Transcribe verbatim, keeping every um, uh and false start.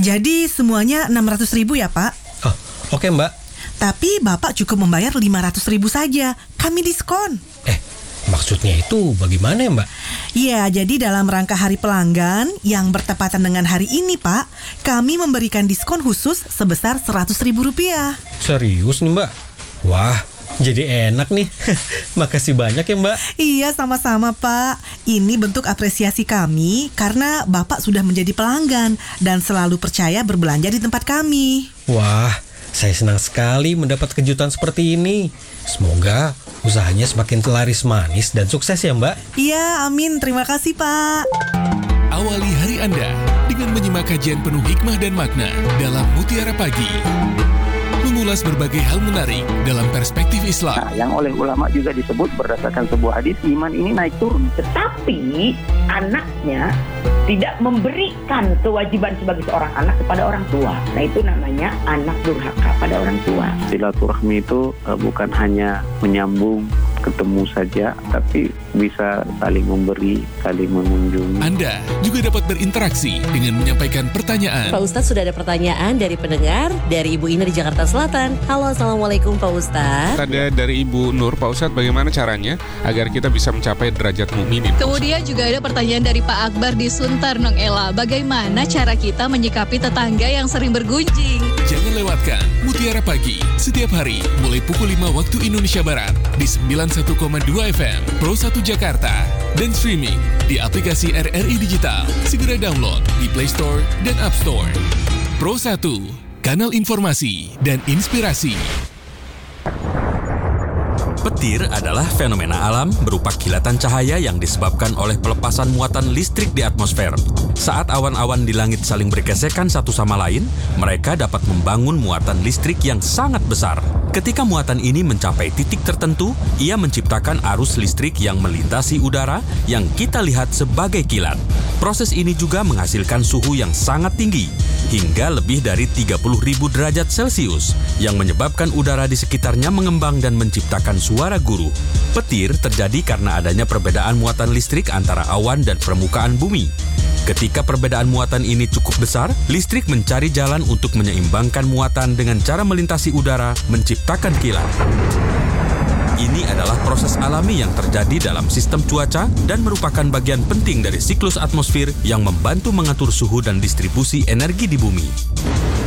Jadi semuanya enam ratus ribu ya Pak? Oh, oke Mbak. Tapi Bapak cukup membayar lima ratus ribu saja. Kami diskon. Eh, maksudnya itu bagaimana ya Mbak? Ya, jadi dalam rangka hari pelanggan yang bertepatan dengan hari ini Pak, kami memberikan diskon khusus sebesar seratus ribu rupiah. Serius nih Mbak? Wah, jadi enak nih. Makasih banyak ya Mbak. Iya, sama-sama Pak. Ini bentuk apresiasi kami karena Bapak sudah menjadi pelanggan dan selalu percaya berbelanja di tempat kami. Wah, saya senang sekali mendapat kejutan seperti ini. Semoga usahanya semakin laris manis dan sukses ya Mbak. Iya, amin. Terima kasih Pak. Awali hari Anda dengan menyimak kajian penuh hikmah dan makna dalam Mutiara Pagi. Mengulas berbagai hal menarik dalam perspektif Islam. Nah, yang oleh ulama juga disebut berdasarkan sebuah hadis, iman ini naik turun. Tetapi anaknya tidak memberikan kewajiban sebagai seorang anak kepada orang tua. Nah, itu namanya anak durhaka pada orang tua. Silaturahmi itu uh, bukan hanya menyambung ketemu saja, tapi bisa saling memberi, saling mengunjungi. Anda juga dapat berinteraksi dengan menyampaikan pertanyaan. Pak Ustadz, sudah ada pertanyaan dari pendengar, dari Ibu Ina di Jakarta Selatan. Halo, Assalamualaikum Pak Ustadz. Ada dari Ibu Nur. Pak Ustadz, bagaimana caranya agar kita bisa mencapai derajat mukminin? Kemudian juga ada pertanyaan dari Pak Akbar di Suntar, Nong Ella. Bagaimana cara kita menyikapi tetangga yang sering bergunjing? Jangan lewatkan Mutiara Pagi setiap hari mulai pukul lima waktu Indonesia Barat di sembilan puluh satu koma dua F M Pro satu Jakarta dan streaming di aplikasi R R I Digital. Segera download di Play Store dan App Store. Pro satu, kanal informasi dan inspirasi. Petir adalah fenomena alam berupa kilatan cahaya yang disebabkan oleh pelepasan muatan listrik di atmosfer. Saat awan-awan di langit saling bergesekan satu sama lain, mereka dapat membangun muatan listrik yang sangat besar. Ketika muatan ini mencapai titik tertentu, ia menciptakan arus listrik yang melintasi udara yang kita lihat sebagai kilat. Proses ini juga menghasilkan suhu yang sangat tinggi, hingga lebih dari tiga puluh ribu derajat Celcius, yang menyebabkan udara di sekitarnya mengembang dan menciptakan suara guru. Petir terjadi karena adanya perbedaan muatan listrik antara awan dan permukaan bumi. Ketika perbedaan muatan ini cukup besar, listrik mencari jalan untuk menyeimbangkan muatan dengan cara melintasi udara, menciptakan kilat. Ini adalah proses alami yang terjadi dalam sistem cuaca dan merupakan bagian penting dari siklus atmosfer yang membantu mengatur suhu dan distribusi energi di bumi.